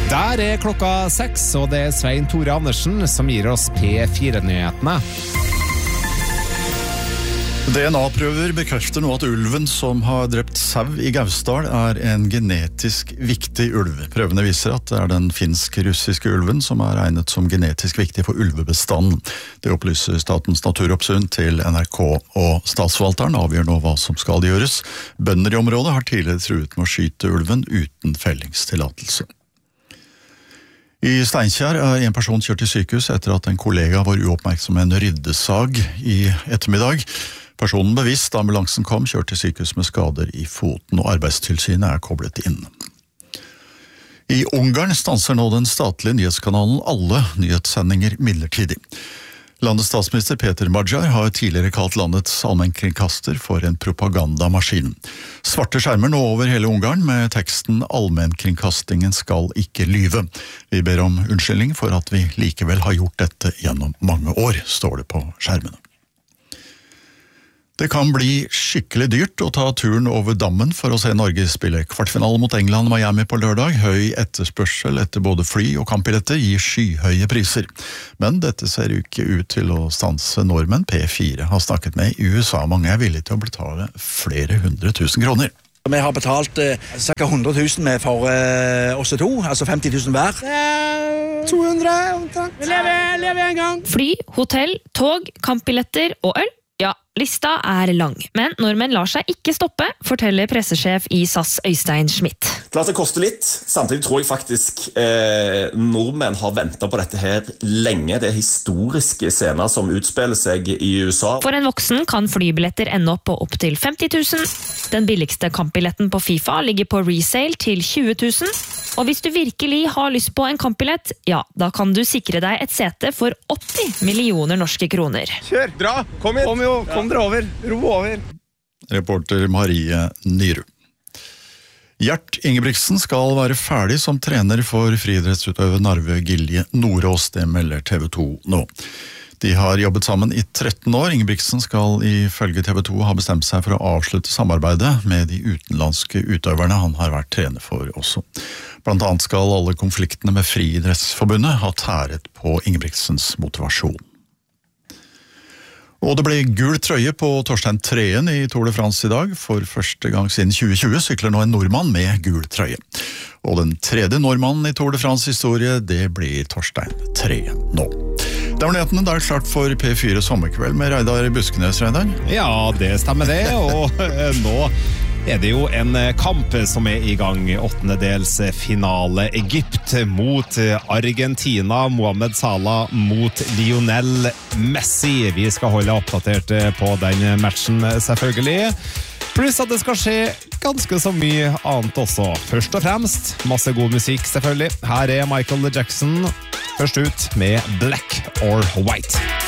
Der klokka 6, og det Svein Tore Andersen som gir oss P4-nyhetene. DNA-prøver bekrefter nå at ulven som har drept sau i Gausdal en genetisk viktig ulv. Prøvene viser at det den finsk-russiske ulven som regnet som genetisk viktig for ulvebestanden. Det opplyser Statens naturoppsyn til NRK, og statsforvalteren avgjør nå hva som skal gjøres. Bønder i området har tidligere truet med å skyte ulven uten fellingstillatelse. I Steinkjer en person kjørt til sykehus etter at en kollega var uoppmerksom med en ryddesag i ettermiddag. Personen bevisst da ambulansen kom, kjørt til sykehus med skader i foten, og arbeidstilsynet koblet inn. I Ungarn stanser nå den statlige nyhetskanalen alle nyhetssendinger midlertidig. Landets statsminister Peter Magyar har tidligere kalt landets allmennkringkaster for en propagandamaskin. Svarte skjermer nå over hele Ungarn med teksten «Allmennkringkastingen skal ikke lyve». Vi ber om unnskyldning for at vi likevel har gjort dette gjennom mange år, står det på skjermene. Det kan bli skikkelig dyrt å ta turen over dammen for å se Norge spille kvartfinale mot England Miami på lørdag. Høy etterspørsel etter både fly og kampbilletter gir skyhøye priser. Men dette ser ikke ut til å stanse nordmenn. P4 har snakket med i USA. Mange villige til å betale flere 100 000 kroner. Vi har betalt ca. 100 000 for oss to, altså 50 000 hver. 200, vi lever en gang. Fly, hotell, tog, kampbilletter og øl. Ja, lista lang, men nordmenn lar seg ikke stoppe, forteller pressesjef i SAS Øystein Schmidt. Klart det koster litt, samtidig tror jeg faktisk nordmenn har ventet på dette her lenge. Det historiske scener som utspiller seg i USA. For en voksen kan flybilletter ende opp på opp til 50 000. Den billigste kampbilletten på FIFA ligger på resale til 20 000. Og hvis du virkelig har lyst på en kampbillett, ja, da kan du sikre deg et sete for 80 millioner norske kroner. Kjør, dra, kom hit! Kom dere over, ro over. Reporter Marie Nyru. Gjert Ingebrigtsen skal være ferdig som trener for friidrettsutøver Narve Gilje Nordås, det melder TV 2 nå. De har jobbet sammen i 13 år. Ingebrigtsen skal ifølge TV 2 ha bestemt seg for å avslutte samarbeidet med de utenlandske utøverne han har vært trener for også. Blant annet skal alle konfliktene med Friidrettsforbundet ha tæret på Ingebrigtsens motivasjon. Og det ble gul trøye på Torstein Treen i Tour de France i dag. For første gang siden 2020 sykler nå en nordmann med gul trøye. Og den tredje nordmannen i Tour de France historie, det blir Torstein Treen nå. Det var nyhetene, det klart for P4 sommerkveld med Reidar Buskenes, Reidar. Ja, det stemmer det, og nå det jo en kamp som i gang, åttendedelsfinale. Egypt mot Argentina, Mohamed Salah mot Lionel Messi. Vi skal holde oppdatert på den matchen selvfølgelig. Pluss at det skal skje ganske så mye annet også. Først og fremst, masse god musikk selvfølgelig. Her Michael Jackson, først ut med Black or White.